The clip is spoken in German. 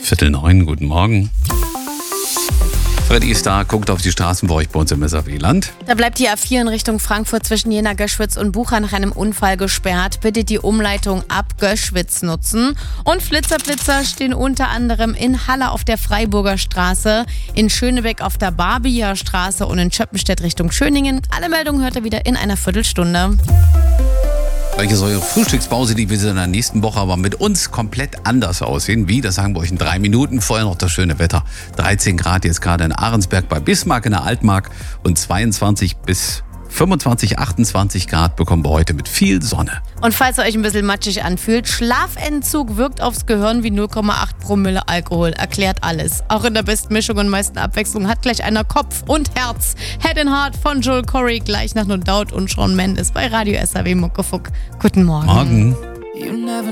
8:45, guten Morgen. Freddy ist da, guckt auf die Straßen bei euch bei uns im SAW-Land. Da bleibt die A4 in Richtung Frankfurt zwischen Jena, Göschwitz und Bucha nach einem Unfall gesperrt. Bitte die Umleitung ab Göschwitz nutzen. Und Flitzer stehen unter anderem in Halle auf der Freiburger Straße, in Schönebeck auf der Barbier Straße und in Schöppenstedt Richtung Schöningen. Alle Meldungen hört ihr wieder in einer Viertelstunde. Vielleicht ist eure Frühstückspause, die wird in der nächsten Woche aber mit uns komplett anders aussehen. Wie? Das sagen wir euch in 3 Minuten. Vorher noch das schöne Wetter. 13 Grad jetzt gerade in Ahrensberg bei Bismarck in der Altmark und 22 bis 25, 28 Grad bekommen wir heute mit viel Sonne. Und falls ihr euch ein bisschen matschig anfühlt, Schlafentzug wirkt aufs Gehirn wie 0,8 Promille Alkohol. Erklärt alles. Auch in der besten Mischung und meisten Abwechslung hat gleich einer Kopf und Herz. Head and Heart von Joel Corey, gleich nach No Doubt und Shawn Mendes bei Radio SAW Muckefuck. Guten Morgen. Morgen.